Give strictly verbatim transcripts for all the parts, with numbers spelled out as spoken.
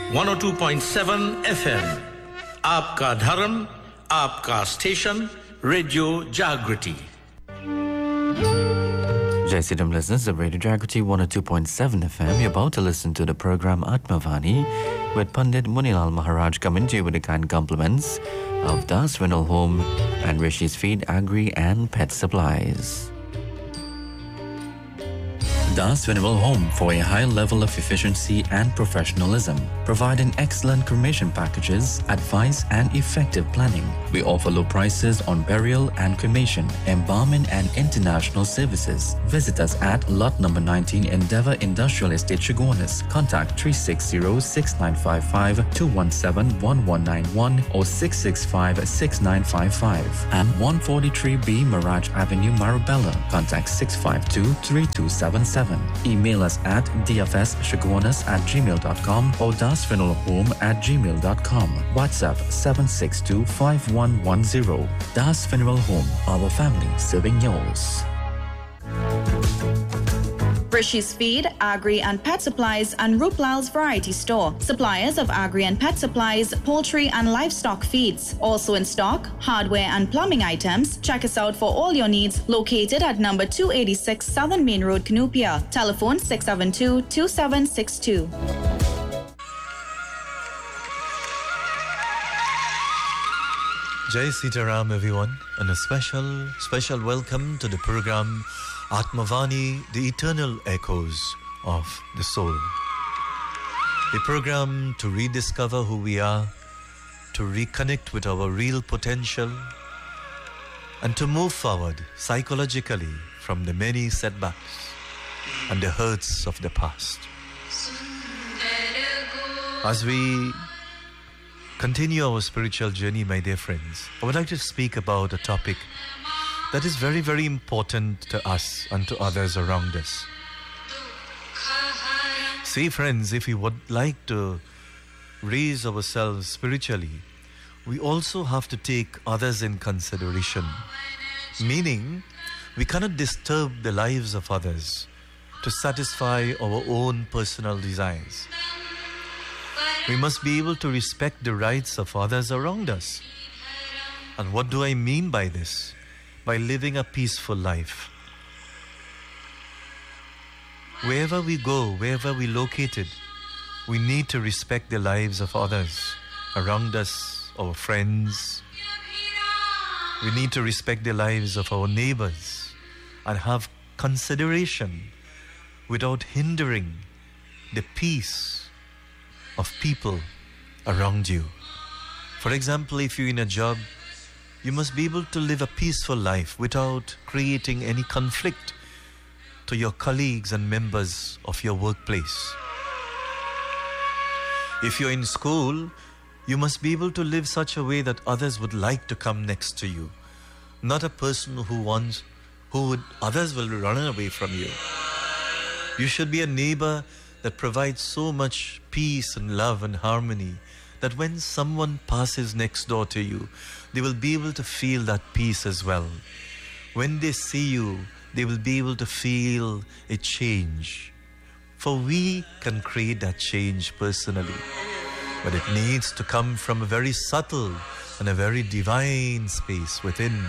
one oh two point seven F M. आपका धर्म, आपका स्टेशन, रेडियो जागृति. Jai Siddham listeners of Radio Jagriti one oh two point seven F M. You're about to listen to the program Atmavani with Pandit Munilal Maharaj coming to you with the kind compliments of Das Vinal Home and Rishi's Feed Agri and Pet Supplies. Das Vinal Home for a high level of efficiency and professionalism, providing excellent cremation packages, advice and effective planning. We offer low prices on burial and cremation, embalming and international services. Visit us at lot number nineteen Endeavour Industrial Estate, Chaguanas. Contact three six zero, six nine five five, two one seven, one one nine one or six six five, six nine five five. And one forty-three B Mirage Avenue, Marabella. Contact six five two, three two seven seven. Email us at dfschaguanas at gmail dot com or dasvinalhome at gmail dot com. WhatsApp seven six two, five one one zero. Das Funeral Home, our family serving yours. Rishi's Feed, Agri and Pet Supplies and Ruplal's Variety Store. Suppliers of agri and pet supplies, poultry and livestock feeds. Also in stock, hardware and plumbing items. Check us out for all your needs. Located at number two eighty-six Southern Main Road, Canoopia. Telephone six seven two, two seven six two. Jai Sitaram everyone, and a special, special welcome to the program Atmavani, the eternal echoes of the soul. A program to rediscover who we are, to reconnect with our real potential, and to move forward psychologically from the many setbacks and the hurts of the past. As we continue our spiritual journey, my dear friends, I would like to speak about a topic that is very, very important to us and to others around us. See, friends, if we would like to raise ourselves spiritually, we also have to take others in consideration. Meaning, we cannot disturb the lives of others to satisfy our own personal desires. We must be able to respect the rights of others around us. And what do I mean by this? By living a peaceful life. Wherever we go, wherever we're located, we need to respect the lives of others around us, our friends. We need to respect the lives of our neighbors and have consideration without hindering the peace of people around you. For example, if you're in a job, you must be able to live a peaceful life without creating any conflict to your colleagues and members of your workplace. If you're in school, you must be able to live such a way that others would like to come next to you. Not a person who wants, who would, others will run away from you. You should be a neighbor that provides so much peace and love and harmony that when someone passes next door to you, they will be able to feel that peace as well. When they see you, they will be able to feel a change. For we can create that change personally. But it needs to come from a very subtle and a very divine space within.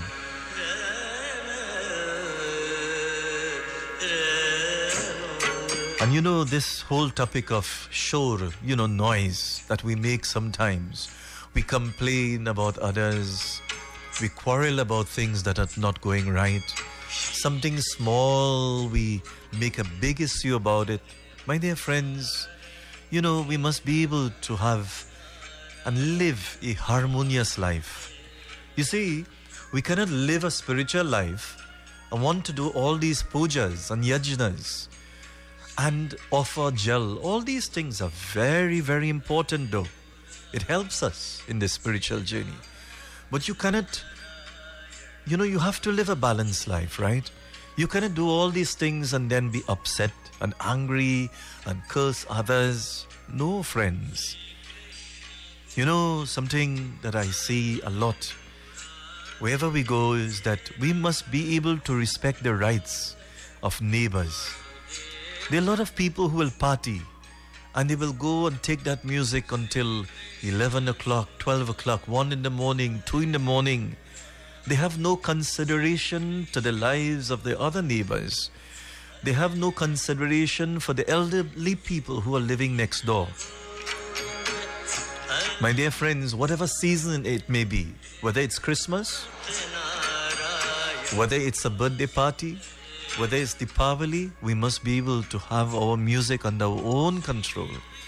And you know, this whole topic of shor, you know, noise that we make sometimes. We complain about others. We quarrel about things that are not going right. Something small, we make a big issue about it. My dear friends, you know, we must be able to have and live a harmonious life. You see, we cannot live a spiritual life and want to do all these pujas and yajnas and offer jal. All these things are very, very important though. It helps us in the spiritual journey. But you cannot, you know, you have to live a balanced life, right? You cannot do all these things and then be upset and angry and curse others. No, friends. You know, something that I see a lot wherever we go is that we must be able to respect the rights of neighbors. There are a lot of people who will party And they will go and take that music until eleven o'clock, twelve o'clock, one in the morning, two in the morning. They have no consideration to the lives of the other neighbors. They have no consideration for the elderly people who are living next door. My dear friends, whatever season it may be, whether it's Christmas, whether it's a birthday party, whether it's Deepavali, we must be able to have our music under our own control.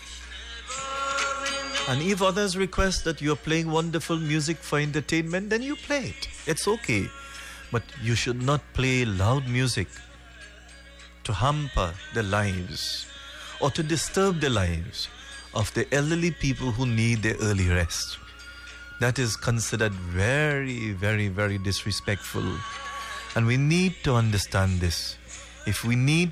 And if others request that you're playing wonderful music for entertainment, then you play it. It's okay. But you should not play loud music to hamper the lives or to disturb the lives of the elderly people who need their early rest. That is considered very, very, very disrespectful. And we need to understand this. If we need